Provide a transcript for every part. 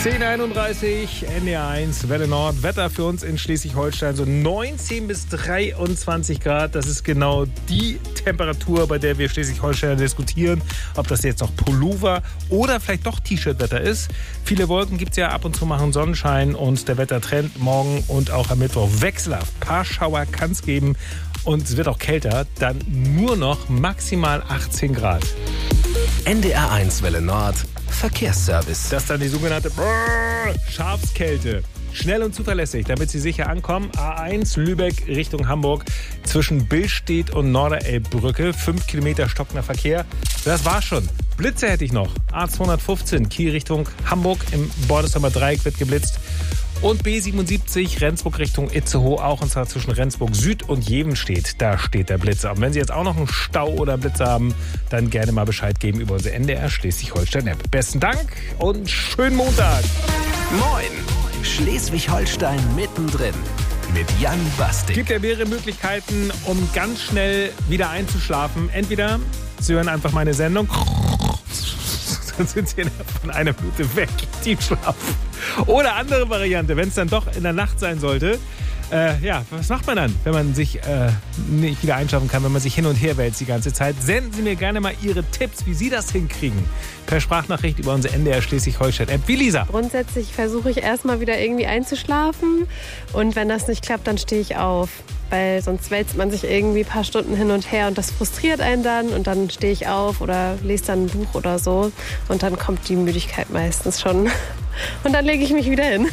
10:31, NDR1, Welle Nord. Wetter für uns in Schleswig-Holstein so 19 bis 23 Grad. Das ist genau die Temperatur, bei der wir Schleswig-Holsteiner diskutieren, ob das jetzt noch Pullover oder vielleicht doch T-Shirt-Wetter ist. Viele Wolken gibt es ja, ab und zu machen Sonnenschein und der Wettertrend morgen und auch am Mittwoch wechselhaft. Paar Schauer kann es geben und es wird auch kälter, dann nur noch maximal 18 Grad. NDR1 Welle Nord, Verkehrsservice. Das ist dann die sogenannte Schafskälte. Schnell und zuverlässig, damit Sie sicher ankommen. A1 Lübeck Richtung Hamburg zwischen Billstedt und Norderelbbrücke. 5 Kilometer stockender Verkehr. Das war's schon. Blitze hätte ich noch. A215 Kiel Richtung Hamburg im Bordesheimer Dreieck wird geblitzt. Und B77 Rendsburg Richtung Itzehoe, auch und zwar zwischen Rendsburg Süd und Jevenstedt. Da steht der Blitzer. Und wenn Sie jetzt auch noch einen Stau oder einen Blitzer haben, dann gerne mal Bescheid geben über unsere NDR Schleswig-Holstein-App. Besten Dank und schönen Montag. Moin, Schleswig-Holstein mittendrin mit Jan Bastik. Es gibt ja mehrere Möglichkeiten, um ganz schnell wieder einzuschlafen. Entweder Sie hören einfach meine Sendung, dann sind Sie von einer Minute weg, Tiefschlaf. Oder andere Variante, wenn es dann doch in der Nacht sein sollte. Was macht man dann, wenn man sich nicht wieder einschlafen kann, wenn man sich hin und her wälzt die ganze Zeit? Senden Sie mir gerne mal Ihre Tipps, wie Sie das hinkriegen. Per Sprachnachricht über unsere NDR Schleswig-Holstein-App. Wie Lisa? Grundsätzlich versuche ich erstmal wieder irgendwie einzuschlafen. Und wenn das nicht klappt, dann stehe ich auf. Weil sonst wälzt man sich irgendwie ein paar Stunden hin und her und das frustriert einen dann. Und dann stehe ich auf oder lese dann ein Buch oder so. Und dann kommt die Müdigkeit meistens schon. Und dann lege ich mich wieder hin.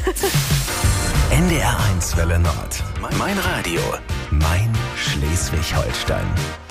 NDR1 Welle Nord. Mein Radio. Mein Schleswig-Holstein.